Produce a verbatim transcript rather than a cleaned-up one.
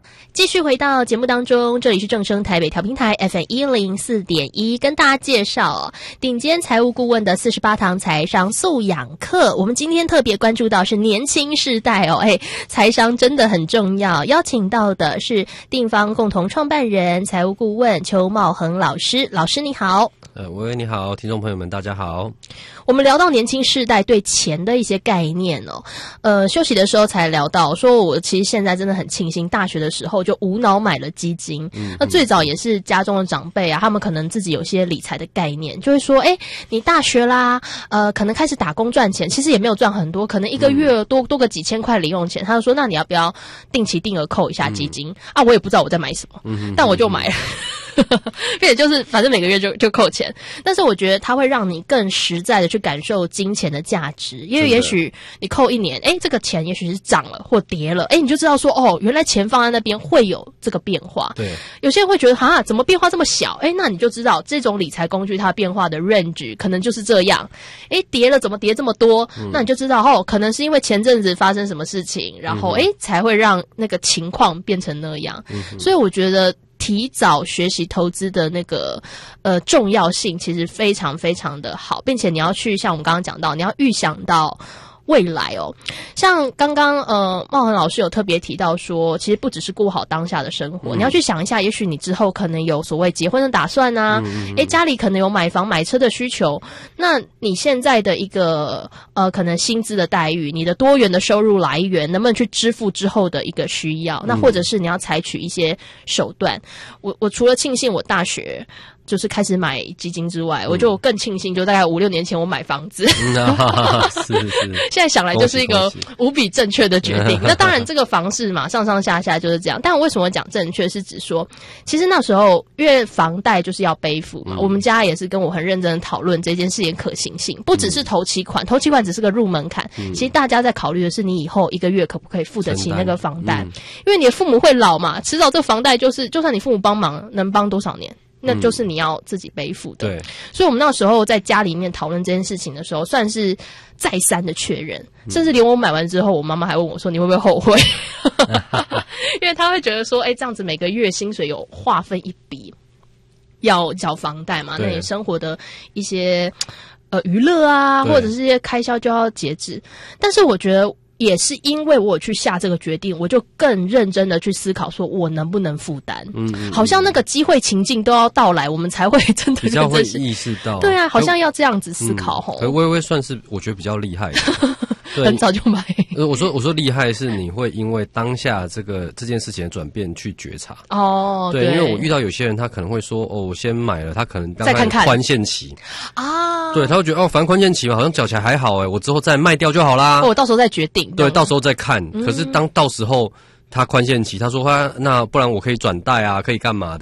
继续回到节目当中，这里是正声台北调频台 F M 一零四点一，跟大家介绍哦，顶尖财务顾问的四十八堂财商素养课。我们今天特别关注到是年轻世代哦，哎，财商真的很重要。邀请到的是定方共同创办人、财务顾问邱茂恒老师，老师你好。 呃，喂，你好，听众朋友们，大家好。 我们聊到年轻世代对钱的一些概念哦，呃，休息的时候才聊到，说我其实现在真的很庆幸，大学的时候就无脑买了基金。嗯、那最早也是家中的长辈啊，他们可能自己有些理财的概念，就会说，哎，你大学啦，呃，可能开始打工赚钱，其实也没有赚很多，可能一个月多、嗯、多个几千块零用钱。他就说，那你要不要定期定额扣一下基金、嗯、啊？我也不知道我在买什么，嗯、但我就买了。并且就是反正每个月就就扣钱，但是我觉得它会让你更实在的去感受金钱的价值，因为也许你扣一年，诶，这个钱也许是涨了或跌了，诶，你就知道说哦，原来钱放在那边会有这个变化。对，有些人会觉得哈，怎么变化这么小？诶，那你就知道这种理财工具它变化的 range 可能就是这样。诶，跌了怎么跌这么多？嗯、那你就知道哦，可能是因为前阵子发生什么事情，然后诶才会让那个情况变成那样。嗯、所以我觉得提早学习投资的那个呃重要性其实非常非常的好，并且你要去像我们刚刚讲到，你要预想到未来哦。像刚刚呃茂恒老师有特别提到说，其实不只是过好当下的生活，嗯、你要去想一下，也许你之后可能有所谓结婚的打算啊，嗯、诶家里可能有买房买车的需求，那你现在的一个呃可能薪资的待遇，你的多元的收入来源能不能去支付之后的一个需要？那或者是你要采取一些手段。我我除了庆幸我大学就是开始买基金之外，嗯、我就更庆幸，就大概五六年前我买房子。嗯啊、是是是。现在想来就是一个无比正确的决定。那当然，这个房市嘛，上上下下就是这样。但我为什么讲正确，是指说，其实那时候因为房贷就是要背负嘛，嗯、我们家也是跟我很认真的讨论这件事情可行性，不只是头期款，嗯、头期款只是个入门槛。嗯、其实大家在考虑的是，你以后一个月可不可以付得起那个房贷？嗯、因为你的父母会老嘛，迟早这个房贷就是，就算你父母帮忙，能帮多少年？那就是你要自己背负的。对，所以我们那时候在家里面讨论这件事情的时候，算是再三的确认，嗯、甚至连我买完之后，我妈妈还问我说：“你会不会后悔？”因为她会觉得说：“哎、欸，这样子每个月薪水有划分一笔要缴房贷嘛，那你生活的一些呃娱乐啊，或者是一些开销就要节制。”但是我觉得，也是因为我有去下这个决定，我就更认真的去思考，说我能不能负担。嗯, 嗯，好像那个机会情境都要到来，我们才会真的比较会意识到。 对啊，好像要这样子思考吼。 嗯、微微算是我觉得比较厉害的。 很早就买。 呃，我说我说厉害是你会因为当下这个这件事情的转变去觉察。哦，对，对因为我遇到有些人他可能会说，哦，我先买了，他可能刚刚宽限期啊，对，他会觉得哦，反正宽限期嘛，好像缴起来还好哎，我之后再卖掉就好啦。 哦，我到时候再决定。 对，到时候再看。嗯、可是当到时候他宽限期，他说他那不然我可以转贷啊，可以干嘛的？